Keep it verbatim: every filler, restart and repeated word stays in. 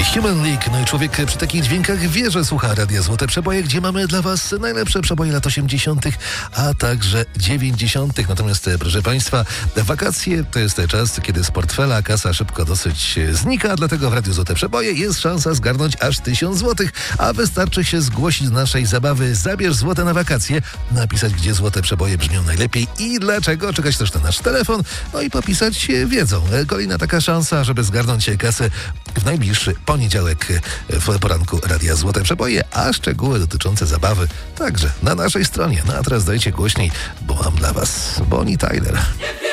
Human League. No i człowiek przy takich dźwiękach wie, że słucha Radia Złote Przeboje, gdzie mamy dla was najlepsze przeboje lat osiemdziesiątych, a także dziewięćdziesiątych. Natomiast, proszę państwa, wakacje to jest czas, kiedy z portfela kasa szybko dosyć znika, dlatego w Radiu Złote Przeboje jest szansa zgarnąć aż tysiąc złotych, a wystarczy się zgłosić do naszej zabawy Zabierz złote na wakacje, napisać, gdzie złote przeboje brzmią najlepiej i dlaczego, czekać też na nasz telefon, no i popisać wiedzą. Kolejna taka szansa, żeby zgarnąć kasę w najbliższy poniedziałek w poranku Radia Złote Przeboje, a szczegóły dotyczące zabawy także na naszej stronie. No a teraz dajcie głośniej, bo mam dla was Bonnie Tyler.